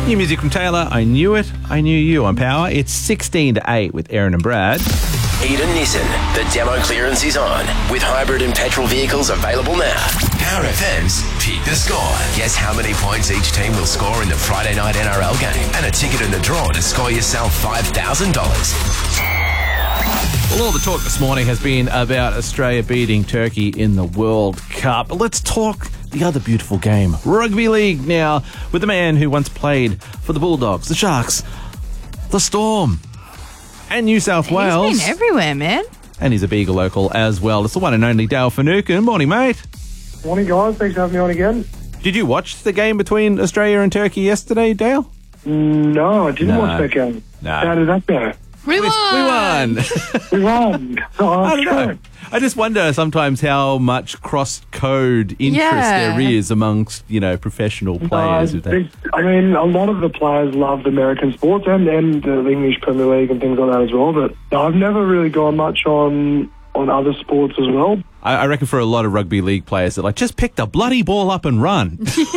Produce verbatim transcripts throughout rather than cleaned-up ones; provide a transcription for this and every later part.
New music from Taylor. I knew it. I knew you on Power. It's sixteen to eight with Aaron and Brad. Eden Nissan. The demo clearance is on. With hybrid and petrol vehicles available now. Power F M's Pick the Score. Guess how many points each team will score in the Friday night N R L game. And a ticket in the draw to score yourself five thousand dollars. Well, all the talk this morning has been about Australia beating Turkey in the World Cup. But let's talk the other beautiful game, rugby league, now with the man who once played for the Bulldogs, the Sharks, the Storm, and New South Wales. He's been everywhere, man. And he's a Beagle local as well. It's the one and only Dale Finucane. Morning, mate. Morning, guys. Thanks for having me on again. Did you watch the game between Australia and Turkey yesterday, Dale? No, I didn't No. watch that game. No. How did that go? We won. We won. We won. Oh, I don't know. okay. I just wonder sometimes how much cross-code interest Yeah. there is amongst, you know, professional players. Uh, with that. they- I mean, a lot of the players loved American sports and, and the English Premier League and things like that as well, but I've never really gone much on on other sports as well. I, I reckon for a lot of rugby league players, they're like, just pick the bloody ball up and run.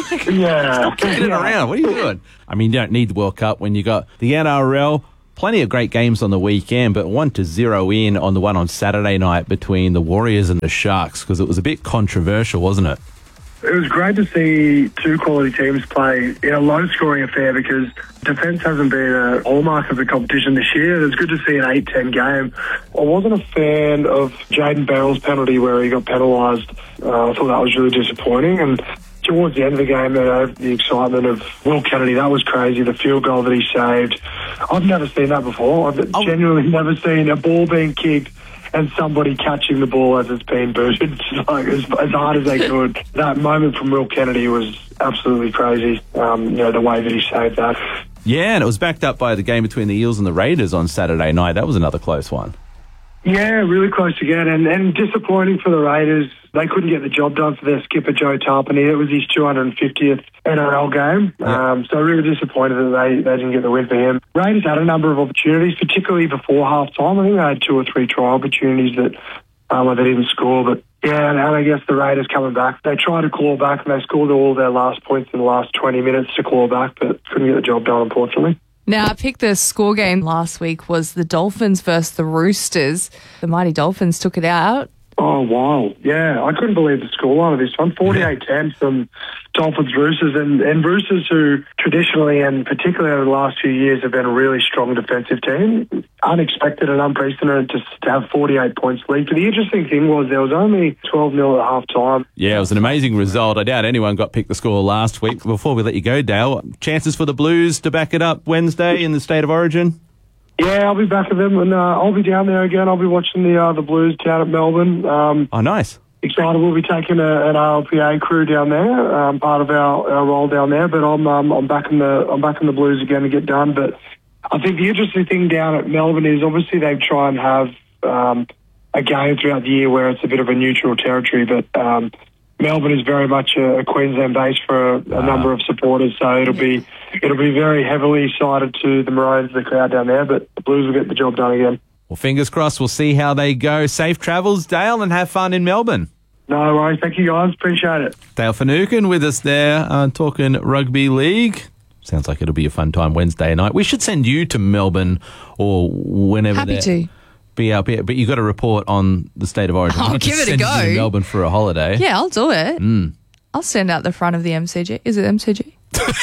Yeah. Kicking it around. What are you doing? I mean, you don't need the World Cup when you got the N R L. Plenty of great games on the weekend, but want to zero in on the one on Saturday night between the Warriors and the Sharks because it was a bit controversial, wasn't it? It was great to see two quality teams play in a low-scoring affair because defence hasn't been a hallmark of the competition this year. It was good to see an eight ten game. I wasn't a fan of Jaden Barrell's penalty where he got penalised. Uh, I thought that was really disappointing. And towards the end of the game, uh, the excitement of Will Kennedy, that was crazy. The field goal that he saved. I've never seen that before. I've Oh. genuinely never seen a ball being kicked and somebody catching the ball as it's being booted like, as, as hard as they could. That moment from Will Kennedy was absolutely crazy, um, you know, the way that he saved that. Yeah, and it was backed up by the game between the Eels and the Raiders on Saturday night. That was another close one. Yeah, really close to get, and, and disappointing for the Raiders. They couldn't get the job done for their skipper, Joe Tarpany. It was his two hundred fiftieth N R L game, Yeah. um, so really disappointed that they, they didn't get the win for him. Raiders had a number of opportunities, particularly before half-time. I think they had two or three try opportunities that um, they didn't score, but yeah, and I guess the Raiders coming back. They tried to claw back, and they scored all their last points in the last twenty minutes to claw back, but couldn't get the job done, unfortunately. Now, I picked the score game last week was the Dolphins versus the Roosters. The mighty Dolphins took it out. Oh, wow. Yeah, I couldn't believe the scoreline of this one. forty-eight ten from Dolphins Roosters, and, and Roosters who traditionally and particularly over the last few years have been a really strong defensive team. Unexpected and unprecedented to, to have forty-eight points lead. But the interesting thing was there was only twelve nil at half time. Yeah, it was an amazing result. I doubt anyone got picked the score last week. Before we let you go, Dale, chances for the Blues to back it up Wednesday in the State of Origin? Yeah, I'll be back with them, and uh, I'll be down there again. I'll be watching the uh, the Blues down at Melbourne. Um, Oh, nice. excited. We'll be taking a, an R L P A crew down there, um, part of our, our role down there. But I'm um, I'm back in the I'm back in the Blues again to get done. But I think the interesting thing down at Melbourne is obviously they try and have um, a game throughout the year where it's a bit of a neutral territory. But um, Melbourne is very much a, a Queensland base for a, a number of supporters, so it'll be it'll be very heavily sided to the Maroons, the crowd down there. But the Blues will get the job done again. Well, fingers crossed. We'll see how they go. Safe travels, Dale, and have fun in Melbourne. No worries. Thank you, guys. Appreciate it. Dale Finucane with us there, uh, talking rugby league. Sounds like it'll be a fun time Wednesday night. We should send you to Melbourne or whenever. Happy they're- to. Be up here, but you got to report on the State of Origin. I'll We can't give just it a send you go. to Melbourne for a holiday. Yeah, I'll do it. Mm. I'll stand out the front of the M C G. Is it M C G?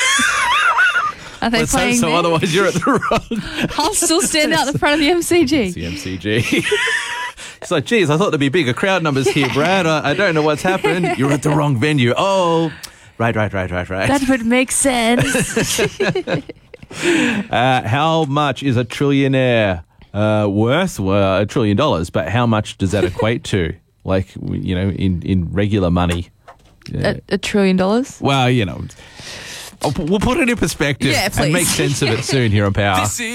Are they Let's hope playing so. there? Otherwise, you're at the wrong. I'll still stand out the front of the M C G. It's the M C G. It's like, geez, I thought there'd be bigger crowd numbers here, Brad. I, I don't know what's happened. You're at the wrong venue. Oh, right, right, right, right, right. That would make sense. Uh, how much is a trillionaire uh, worth? Well, a trillion dollars, but how much does that equate to? Like, you know, in, in regular money. a, a trillion dollars? Well, you know, I'll, we'll put it in perspective Yeah, and please. make sense of it soon here on Power.